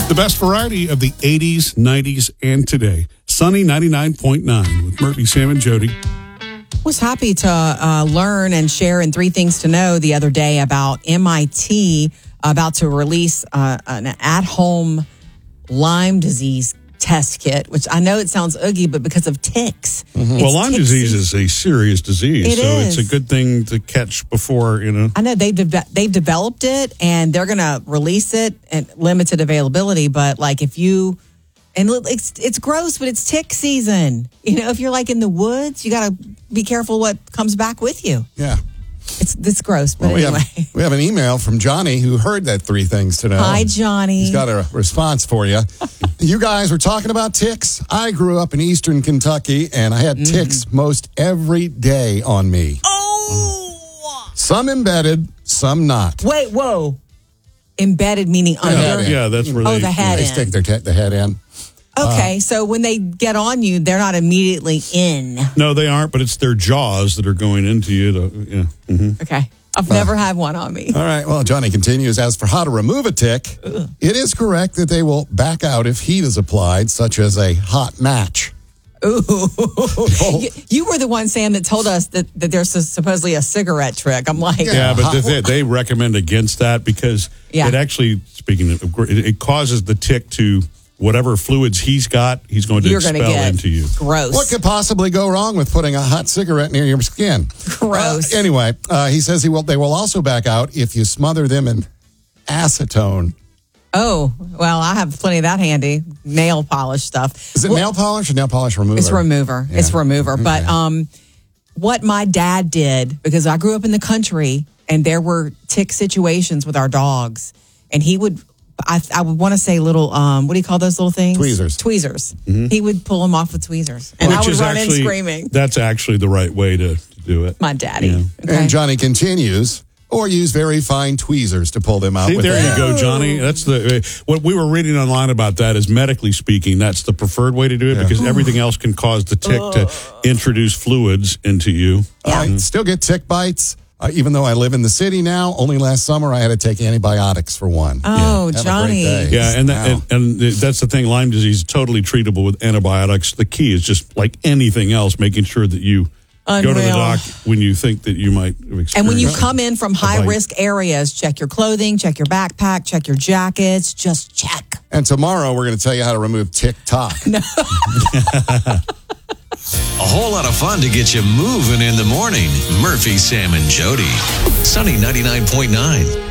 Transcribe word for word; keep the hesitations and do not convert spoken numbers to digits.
The best variety of the eighties, nineties, and today. Sunny ninety-nine point nine with Murphy, Sam, and Jody. Was happy to uh, learn and share in Three Things to Know the other day about M I T about to release uh, an at-home Lyme disease test kit, which I know it sounds oogie, but because of ticks. Mm-hmm. Well, Lyme disease is a serious disease, it so is. It's a good thing to catch before, you know. I know they've de- they've developed it, and they're going to release it at limited availability. But like if you, and it's it's gross, but it's tick season. You know, if you're like in the woods, you got to be careful what comes back with you. Yeah. It's it's gross, but well, we anyway. Have, we have an email from Johnny who heard that Three Things to Know. Hi, Johnny. He's got a response for you. You guys were talking about ticks. I grew up in eastern Kentucky, and I had mm. ticks most every day on me. Oh! Some embedded, some not. Wait, whoa. Embedded meaning Yeah, under? Yeah, that's where oh, they... the head They in. stick their te- the head in. Okay, Uh, so when they get on you, they're not immediately in. No, they aren't, but it's their jaws that are going into you. To, yeah. Mm-hmm. Okay. I've never had one on me. All right. Well, Johnny continues. As for how to remove a tick, Ugh. it is correct that they will back out if heat is applied, such as a hot match. Ooh. you, you were the one, Sam, that told us that, that there's a, supposedly a cigarette trick. I'm like... Yeah, yeah but they, they recommend against that because yeah. it actually, speaking of, it, it causes the tick to... Whatever fluids he's got, he's going to You're expel get into you. Gross. What could possibly go wrong with putting a hot cigarette near your skin? Gross. Uh, anyway, uh, he says he will. They will also back out if you smother them in acetone. Oh, well, I have plenty of that handy. Nail polish stuff. Is it well, nail polish or nail polish remover? It's remover. Yeah. It's remover. Okay. But um, what my dad did, because I grew up in the country and there were tick situations with our dogs, and he would... I, I would want to say little, um, what do you call those little things? Tweezers. Tweezers. Mm-hmm. He would pull them off with tweezers. And Which I would is run actually, in screaming. That's actually the right way to, to do it. My daddy. Yeah. Okay. And Johnny continues, or use very fine tweezers to pull them out. See, with there the you hand. go, Johnny. That's the what we were reading online about that is medically speaking, that's the preferred way to do it yeah. because everything else can cause the tick to introduce fluids into you. Yeah. I still get tick bites. Uh, even though I live in the city now, only last summer I had to take antibiotics for one. Oh, yeah. Johnny. Yeah, and, that, and and that's the thing. Lyme disease is totally treatable with antibiotics. The key is just like anything else, making sure that you Unreal. go to the doc when you think that you might experience. And when you come in from high-risk areas, check your clothing, check your backpack, check your jackets. Just check. And tomorrow we're going to tell you how to remove TikTok. No. A whole lot of fun to get you moving in the morning. Murphy, Sam, and Jody. Sunny ninety-nine point nine.